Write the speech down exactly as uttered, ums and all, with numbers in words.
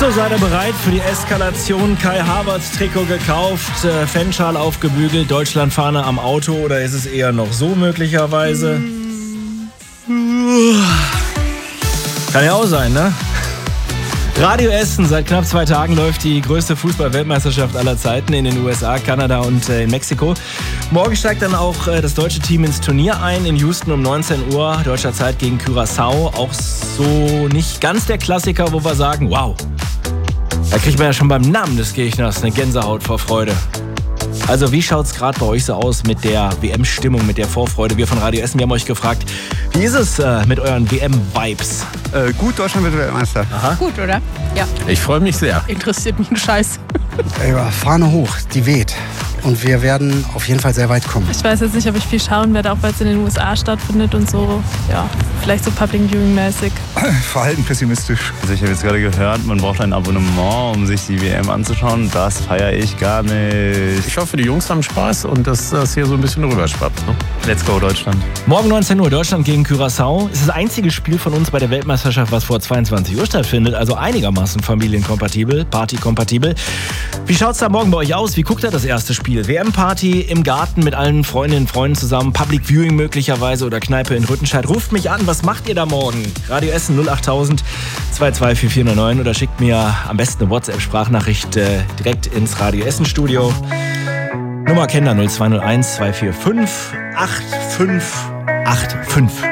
So, seid ihr bereit für die Eskalation? Kai Havertz Trikot gekauft, äh, Fanschal aufgebügelt, Deutschlandfahne am Auto, oder ist es eher noch so möglicherweise? Kann ja auch sein, ne? Radio Essen, seit knapp zwei Tagen läuft die größte Fußball-Weltmeisterschaft aller Zeiten in den U S A, Kanada und äh, in Mexiko. Morgen steigt dann auch äh, das deutsche Team ins Turnier ein, in Houston um neunzehn Uhr, deutscher Zeit gegen Curaçao. Auch so nicht ganz der Klassiker, wo wir sagen, wow, da kriegt man ja schon beim Namen des Gegners eine Gänsehaut vor Freude. Also wie schaut's gerade bei euch so aus mit der W M-Stimmung, mit der Vorfreude? Wir von Radio Essen, wir haben euch gefragt, wie ist es äh, mit euren W M-Vibes? Äh, gut, Deutschland wird Weltmeister. Aha. Gut, oder? Ja. Ich freue mich sehr. Interessiert mich ein Scheiß. Ey, Fahne hoch, die weht. Und wir werden auf jeden Fall sehr weit kommen. Ich weiß jetzt nicht, ob ich viel schauen werde, auch weil es in den U S A stattfindet und so. Ja, vielleicht so Public Viewing-mäßig. Verhalten pessimistisch. Also ich habe jetzt gerade gehört, man braucht ein Abonnement, um sich die W M anzuschauen. Das feiere ich gar nicht. Ich hoffe, die Jungs haben Spaß und dass das hier so ein bisschen rüberschwappt. Ne? Let's go, Deutschland. Morgen neunzehn Uhr, Deutschland gegen Curaçao. Es ist das einzige Spiel von uns bei der Weltmeisterschaft, was vor zweiundzwanzig Uhr stattfindet. Also einigermaßen familienkompatibel, partykompatibel. Wie schaut's da morgen bei euch aus? Wie guckt ihr das erste Spiel? W M-Party im Garten mit allen Freundinnen und Freunden zusammen, Public Viewing möglicherweise oder Kneipe in Rüttenscheid. Ruft mich an, was macht ihr da morgen? Radio Essen null achttausend zwei zwei vier vier neun neun oder schickt mir am besten eine WhatsApp-Sprachnachricht äh, direkt ins Radio Essen Studio. Nummer kennt ihr null zwei null eins zwei vier fünf acht fünf acht fünf.